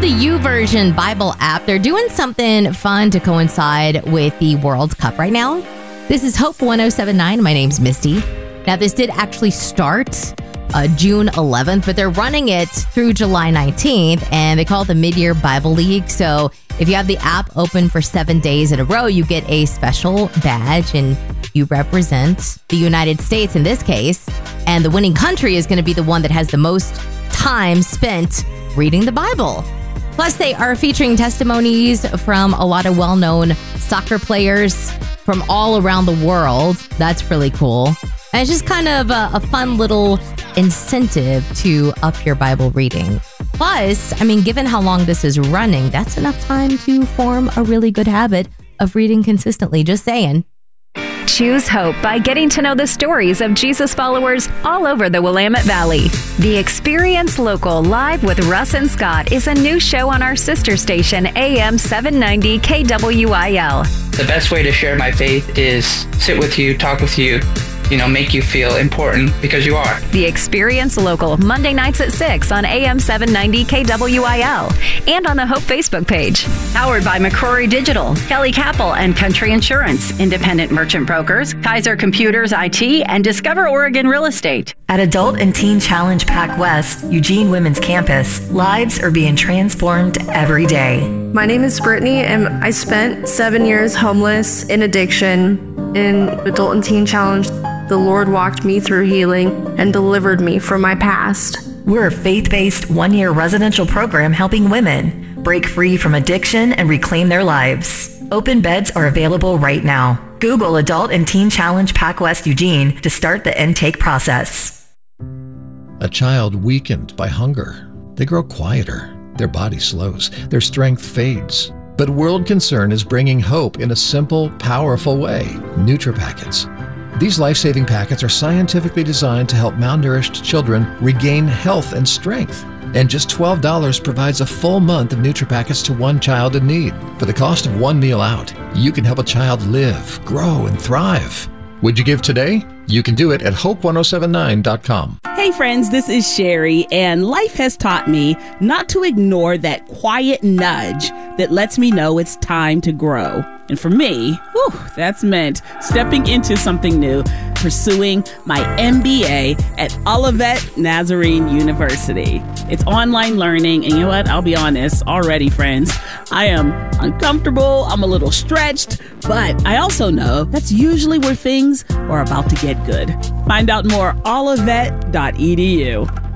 the YouVersion Bible app. They're doing something fun to coincide with the World Cup right now. This is Hope 1079. My name's Misty. Now, this did actually start June 11th, but they're running it through July 19th, and they call it the Mid-Year Bible League. So if you have the app open for 7 days in a row, you get a special badge, and you represent the United States in this case. And the winning country is going to be the one that has the most time spent reading the Bible. Plus, they are featuring testimonies from a lot of well-known soccer players from all around the world. That's really cool. And it's just kind of a fun little incentive to up your Bible reading. Plus, I mean, given how long this is running, that's enough time to form a really good habit of reading consistently. Just saying. Choose hope by getting to know the stories of Jesus followers all over the Willamette Valley. The Experience Local Live with Russ and Scott is a new show on our sister station, AM 790 KWIL. The best way to share my faith is sit with you, talk with you, make you feel important because you are. The Experience Local, Monday nights at 6 on AM 790 KWIL and on the Hope Facebook page. Powered by McCrory Digital, Kelly Capel and Country Insurance, Independent Merchant Brokers, Kaiser Computers IT, and Discover Oregon Real Estate. At Adult and Teen Challenge Pac West, Eugene Women's Campus, lives are being transformed every day. My name is Brittany, and I spent 7 years homeless in addiction. In Adult and Teen Challenge, the Lord walked me through healing and delivered me from my past. We're a faith-based one-year residential program helping women break free from addiction and reclaim their lives. Open beds are available right now. Google Adult and Teen Challenge Pac West Eugene to start the intake process. A child weakened by hunger. They grow quieter. Their body slows. Their strength fades. But World Concern is bringing hope in a simple, powerful way. NutriPackets. These life-saving packets are scientifically designed to help malnourished children regain health and strength. And just $12 provides a full month of NutriPackets to one child in need. For the cost of one meal out, you can help a child live, grow, and thrive. Would you give today? You can do it at hope1079.com. Hey friends, this is Sherry, and life has taught me not to ignore that quiet nudge that lets me know it's time to grow. And for me, that's meant stepping into something new, pursuing my MBA at Olivet Nazarene University. It's online learning, and you know what? I'll be honest, already, friends, I am uncomfortable, I'm a little stretched, but I also know that's usually where things are about to get good. Find out more, olivet.edu.